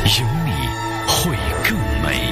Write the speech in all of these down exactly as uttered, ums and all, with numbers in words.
有你会更美。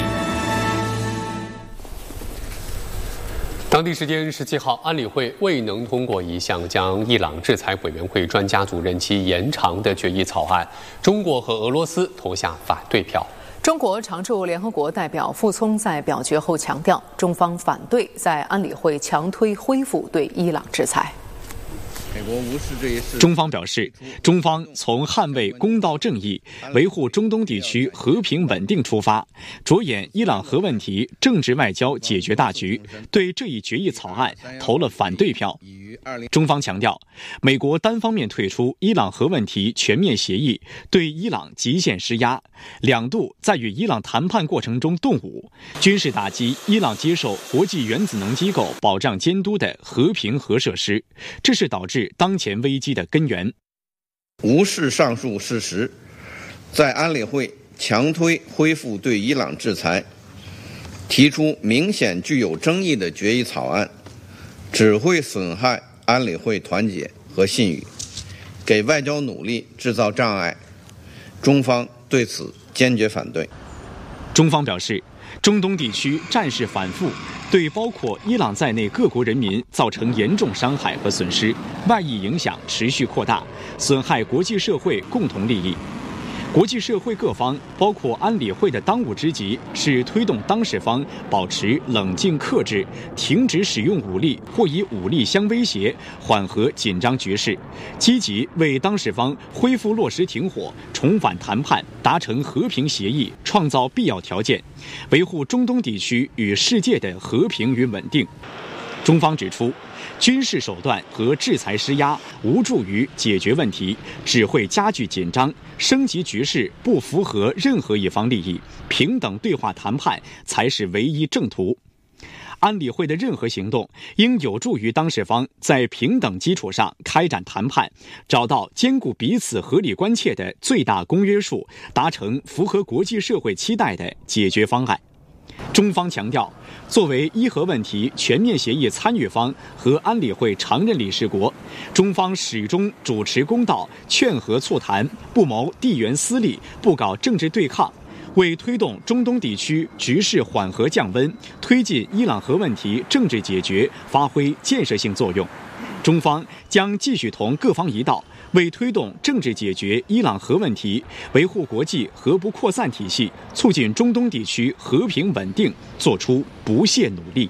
当地时间十七号，安理会未能通过一项将伊朗制裁委员会专家组任期延长的决议草案，中国和俄罗斯投下反对票。 中国常驻联合国代表傅聪在表决后强调，中方反对在安理会强推恢复对伊朗制裁。 美国无视这一事。 中方表示，中方从捍卫公道正义、维护中东地区和平稳定出发，着眼伊朗核问题政治外交解决大局，对这一决议草案投了反对票。中方强调，美国单方面退出伊朗核问题全面协议，对伊朗极限施压，两度在与伊朗谈判过程中动武，军事打击伊朗接受国际原子能机构保障监督的和平核设施，这是导致当前危机的根源。 无视上述事实，在安理会强推恢复对伊朗制裁，提出明显具有争议的决议草案，只会损害安理会团结和信誉，给外交努力制造障碍。中方对此坚决反对。 中方表示，中东地区战事反复，对包括伊朗在内各国人民造成严重伤害和损失，外溢影响持续扩大，损害国际社会共同利益。国际社会各方，包括安理会的当务之急是推动当事方保持冷静克制，停止使用武力或以武力相威胁，缓和紧张局势，积极为当事方恢复落实停火、重返谈判、达成和平协议创造必要条件，维护中东地区与世界的和平与稳定。中方指出，军事手段和制裁施压无助于解决问题，只会加剧紧张，升级局势不符合任何一方利益，平等对话谈判才是唯一正途。安理会的任何行动应有助于当事方在平等基础上开展谈判，找到兼顾彼此合理关切的最大公约数，达成符合国际社会期待的解决方案。中方强调，作为伊核问题全面协议参与方和安理会常任理事国，中方始终主持公道，劝和促谈，不谋地缘私利，不搞政治对抗，为推动中东地区局势缓和降温，推进伊朗核问题政治解决发挥建设性作用。中方将继续同各方一道，为推动政治解决伊朗核问题，维护国际核不扩散体系，促进中东地区和平稳定，做出不懈努力。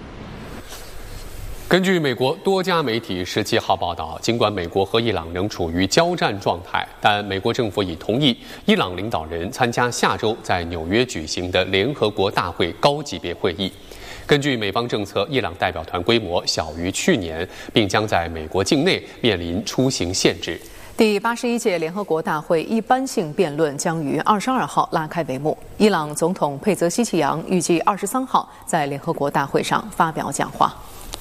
根据美国多家媒体十七号报道，尽管美国和伊朗仍处于交战状态，但美国政府已同意伊朗领导人参加下周在纽约举行的联合国大会高级别会议。根据美方政策，伊朗代表团规模小于去年，并将在美国境内面临出行限制。 第八十一届联合国大会一般性辩论将于二十二号拉开帷幕。伊朗总统佩泽希奇扬预计二十三号在联合国大会上发表讲话。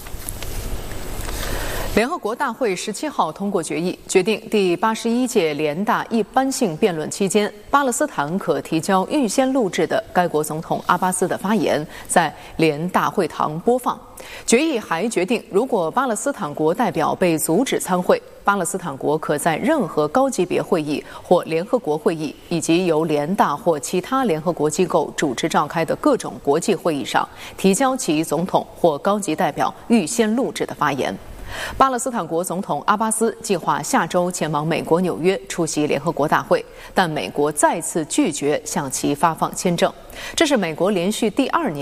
联合国大会十七号通过决议，决定第八十一届联大一般性辩论期间，巴勒斯坦可提交预先录制的该国总统阿巴斯的发言，在联大会堂播放。决议还决定，如果巴勒斯坦国代表被阻止参会，巴勒斯坦国可在任何高级别会议或联合国会议以及由联大或其他联合国机构主持召开的各种国际会议上，提交其总统或高级代表预先录制的发言。巴勒斯坦国总统阿巴斯计划下周前往美国纽约出席联合国大会，但美国再次拒绝向其发放签证，这是美国连续第二年